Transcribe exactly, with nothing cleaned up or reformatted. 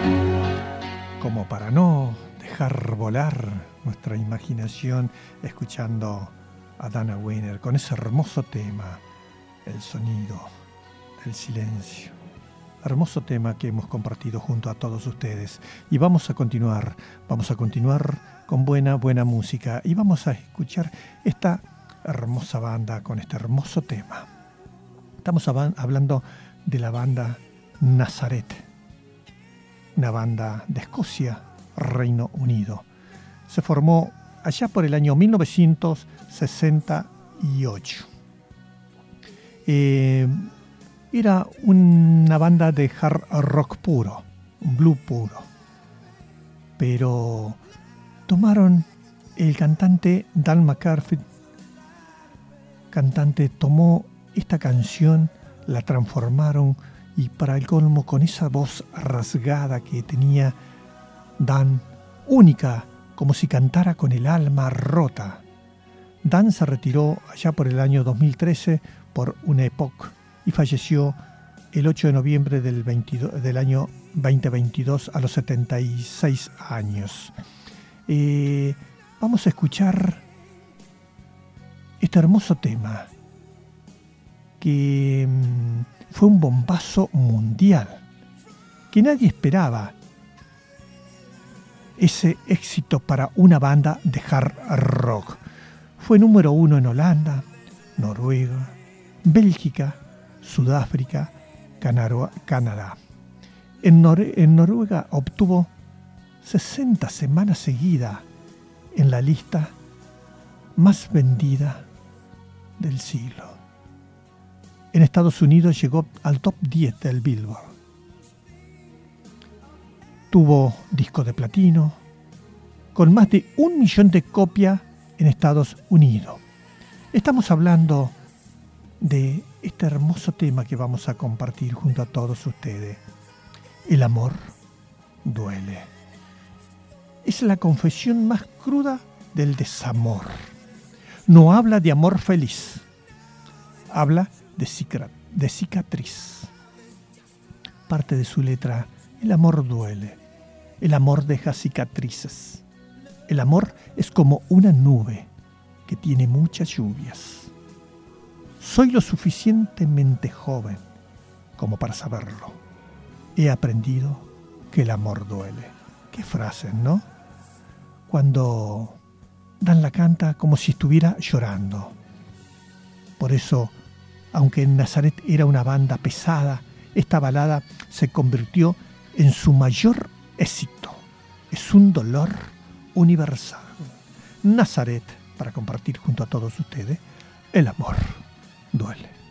Como para no dejar volar nuestra imaginación escuchando a Dana Weiner con ese hermoso tema, El sonido del silencio. Hermoso tema que hemos compartido junto a todos ustedes. Y vamos a continuar, vamos a continuar con buena, buena música. Y vamos a escuchar esta hermosa banda con este hermoso tema. Estamos hablando de la banda Nazareth, una banda de Escocia, Reino Unido. Se formó allá por el año mil novecientos sesenta y ocho. Eh, era una banda de hard rock puro, blue puro. Pero tomaron el cantante Dan McCarthy, cantante, tomó esta canción, la transformaron y para el colmo con esa voz rasgada que tenía Dan, única, como si cantara con el alma rota. Dan se retiró allá por el año dos mil trece por una época y falleció el ocho de noviembre del, veintidós, del año veinte veintidós a los setenta y seis años. Eh, vamos a escuchar este hermoso tema que mmm, fue un bombazo mundial, que nadie esperaba ese éxito para una banda de hard rock. Fue número uno en Holanda, Noruega, Bélgica, Sudáfrica, Canadá. En, Nor- en Noruega obtuvo sesenta semanas seguidas en la lista más vendida del siglo. En Estados Unidos llegó al top diez del Billboard. Tuvo disco de platino, con más de un millón de copias en Estados Unidos. Estamos hablando de este hermoso tema que vamos a compartir junto a todos ustedes. El amor duele. Es la confesión más cruda del desamor. No habla de amor feliz, habla de, cica- de cicatriz. Parte de su letra, el amor duele, el amor deja cicatrices. El amor es como una nube que tiene muchas lluvias. Soy lo suficientemente joven como para saberlo. He aprendido que el amor duele. Qué frases, ¿no? Cuando Dan la canta como si estuviera llorando. Por eso, aunque Nazareth era una banda pesada, esta balada se convirtió en su mayor éxito. Es un dolor universal. Nazareth, para compartir junto a todos ustedes, el amor duele.